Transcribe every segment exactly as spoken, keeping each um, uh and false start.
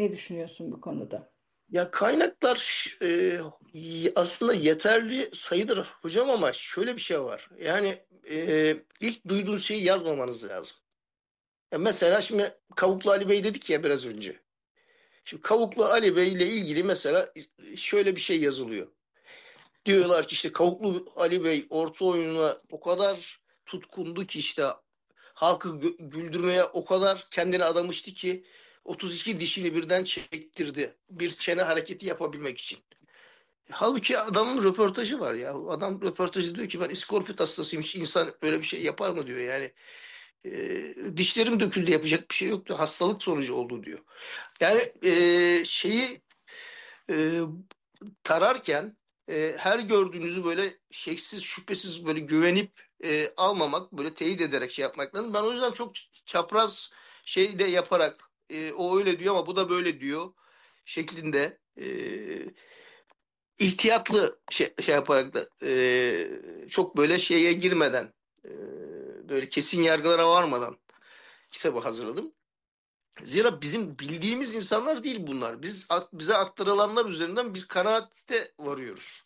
ne düşünüyorsun bu konuda? Ya kaynaklar e, y- aslında yeterli sayıdır hocam ama şöyle bir şey var. Yani e, ilk duyduğun şeyi yazmamanız lazım. Ya mesela şimdi Kavuklu Ali Bey dedik ya biraz önce. Şimdi Kavuklu Ali Bey ile ilgili mesela şöyle bir şey yazılıyor. Diyorlar ki işte Kavuklu Ali Bey orta oyununa o kadar tutkundu ki işte halkı gü- güldürmeye o kadar kendini adamıştı ki otuz iki dişini birden çektirdi. Bir çene hareketi yapabilmek için. Halbuki adamın röportajı var ya. Adam röportajı diyor ki ben iskorpit hastasıyım. Hiç insan öyle bir şey yapar mı diyor. Yani e, dişlerim döküldü yapacak bir şey yoktu. Hastalık sonucu oldu diyor. Yani e, şeyi e, tararken e, her gördüğünüzü böyle şeksiz şüphesiz böyle güvenip e, almamak böyle teyit ederek şey yapmak lazım. Ben o yüzden çok çapraz şey de yaparak e, o öyle diyor ama bu da böyle diyor şeklinde e, ihtiyatlı şey, şey yaparak da e, çok böyle şeye girmeden e, böyle kesin yargılara varmadan kitabı hazırladım. Zira bizim bildiğimiz insanlar değil bunlar. Biz bize aktarılanlar üzerinden bir kanaatte varıyoruz.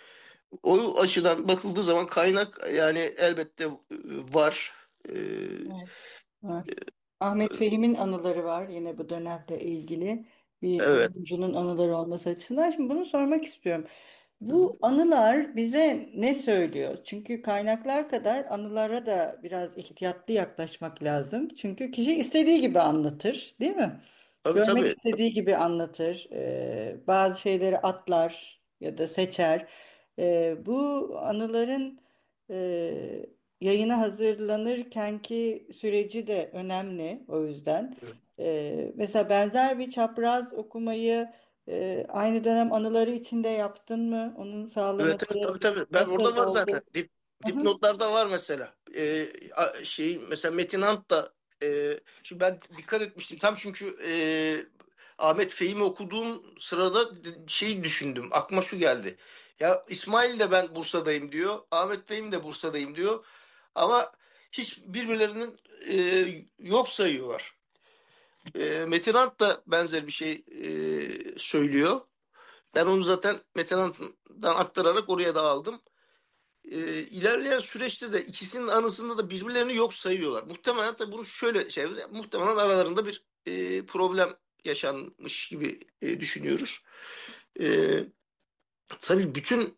O açıdan bakıldığı zaman kaynak yani elbette e, var. E, Evet, var. Ahmet Fehim'in anıları var yine bu dönemle ilgili bir evet. oyuncunun anıları olması açısından. Şimdi bunu sormak istiyorum. Bu anılar bize ne söylüyor? Çünkü kaynaklar kadar anılara da biraz ihtiyatlı yaklaşmak lazım. Çünkü kişi istediği gibi anlatır, değil mi? Tabii Görmek tabii. istediği gibi anlatır. Ee, bazı şeyleri atlar ya da seçer. Ee, bu anıların e, yayına hazırlanırkenki süreci de önemli o yüzden. Ee, mesela benzer bir çapraz okumayı e, aynı dönem anıları içinde yaptın mı? Onun Evet, sağlaması evet tabii tabii. Ben nasıl orada var zaten. oldu? Dip, Hı hı. dipnotlarda var mesela. Ee, a- şey mesela Metin Ant da e, şimdi ben dikkat etmiştim. Tam çünkü e, Ahmet Fehmi okuduğum sırada şeyi düşündüm. Aklıma şu geldi. Ya İsmail de ben Bursa'dayım diyor. Ahmet Fehmi de Bursa'dayım diyor. Ama hiç birbirlerinin e, yok sayıyorlar. E, Metin Ant da benzer bir şey e, söylüyor. Ben onu zaten Metin Ant'tan aktararak oraya da aldım. Ee, ilerleyen süreçte de ikisinin anısında da birbirlerini yok sayıyorlar. Muhtemelen tabii bunu şöyle şey, muhtemelen aralarında bir e, problem yaşanmış gibi e, düşünüyoruz. E, tabii bütün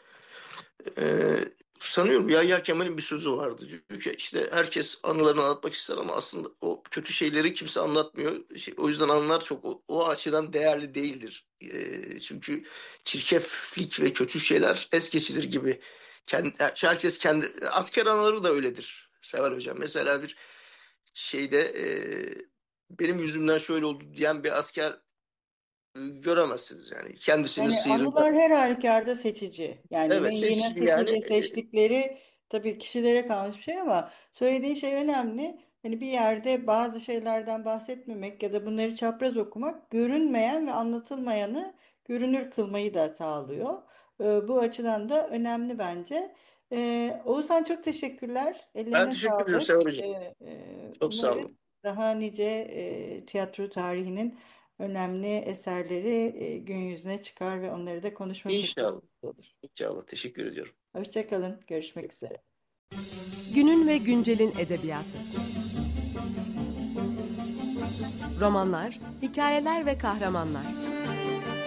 e, sanıyorum Yahya Kemal'in bir sözü vardı. Diyor ki işte herkes anılarını anlatmak ister ama aslında o kötü şeyleri kimse anlatmıyor. Şey, o yüzden anılar çok o, o açıdan değerli değildir. E, çünkü çirkeflik ve kötü şeyler es geçilir gibi. Kendi, herkes kendi asker anıları da öyledir. Sever hocam. Mesela bir şeyde e, benim yüzümden şöyle oldu diyen bir asker e, göremezsiniz yani. Kendisinin Yani sıyrıldı. anılar her halükarda seçici. Yani Evet neyi seçici nasıl yani. kişi E, seçtikleri tabii kişilere kalmış bir şey ama söylediğin şey önemli. Hani bir yerde bazı şeylerden bahsetmemek ya da bunları çapraz okumak görünmeyen ve anlatılmayanı görünür kılmayı da sağlıyor. Ee, bu açıdan da önemli bence. Ee, Oğuzhan çok teşekkürler. Ben Ellerine teşekkür ediyorum sağlık. Seval Ee, Hocam. e, Çok sağ umarız olun. daha nice e, tiyatro tarihinin önemli eserleri e, gün yüzüne çıkar ve onları da konuşma İnşallah. fırsatı olur. İnşallah. Teşekkür ediyorum. Hoşça kalın, görüşmek üzere. Günün ve güncelin edebiyatı. Romanlar, hikayeler ve kahramanlar.